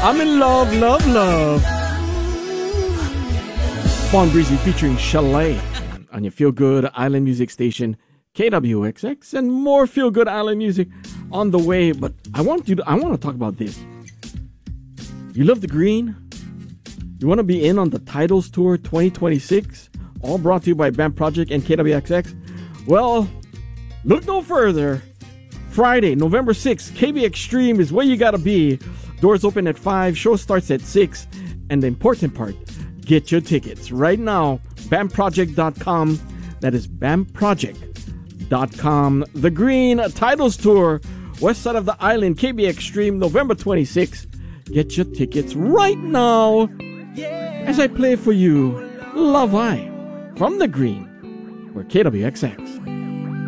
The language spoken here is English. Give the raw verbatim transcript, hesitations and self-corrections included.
I'm in love, love, love. Spawn Breezy featuring Chalet on your Feel Good Island Music Station, K W X X, and more Feel Good Island music on the way. But I want you to, I want to talk about this. You love the green? You want to be in on the Titles Tour twenty twenty-six? All brought to you by Band Project and K W X X? Well, look no further. Friday, November sixth, K B Extreme is where you gotta be. Doors open at five, show starts at six. And the important part, get your tickets right now. bam project dot com. That is bam project dot com. The Green Titles Tour, west side of the island, K B Extreme, November twenty-sixth. Get your tickets right now. As I play for you, Love I from The Green, or K W X X.